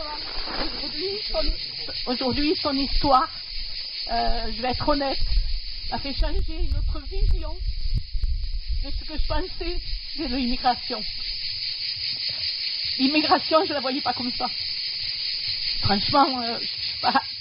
Aujourd'hui, son histoire, je vais être honnête, a fait changer notre vision de ce que je pensais de l'immigration. L'immigration, je ne la voyais pas comme ça. Franchement, je sais pas.